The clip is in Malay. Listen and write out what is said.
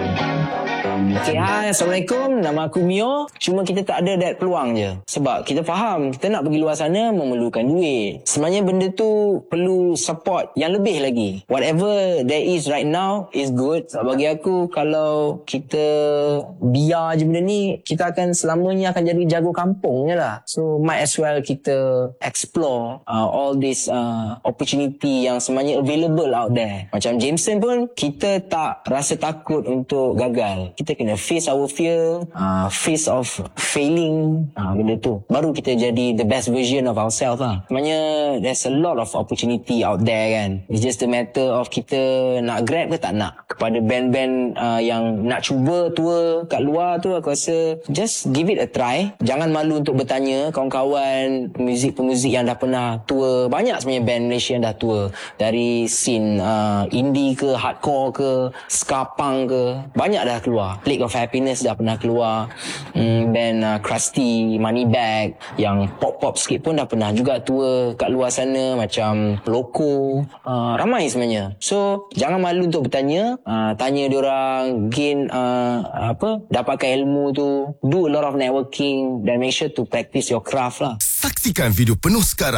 Okay, hai, Assalamualaikum. Nama aku Mio. Cuma kita tak ada that peluang je. Sebab kita faham, kita nak pergi luar sana memerlukan duit. Sebenarnya benda tu perlu support yang lebih lagi. Whatever there is right now is good. Sebab bagi aku, kalau kita biar je benda ni, kita akan selamanya akan jadi jago kampung je lah. So, might as well kita explore all this opportunity yang sebenarnya available out there. Macam Jameson pun, kita tak rasa takut untuk gagal. Kita kena face our fear, face of failing, benda tu. Baru kita jadi the best version of ourselves lah. Sebenarnya there's a lot of opportunity out there kan. It's just a matter of kita nak grab ke tak nak. Kepada band-band yang nak cuba tour kat luar tu, aku rasa just give it a try. Jangan malu untuk bertanya kawan-kawan pemuzik yang dah pernah tour. Banyak sebenarnya band Malaysia yang dah tour. Dari scene indie ke, hardcore ke, ska punk ke. Banyak dah keluar. Plague of Happiness dah pernah keluar. Band Krusty, Moneybag yang pop-pop sikit pun dah pernah juga tour kat luar sana. Macam Loco. Ramai sebenarnya. So jangan malu untuk bertanya. Tanya diorang, gain dapatkan ilmu tu. Do a lot of networking. Dan make sure to practice your craft lah. Saksikan video penuh sekarang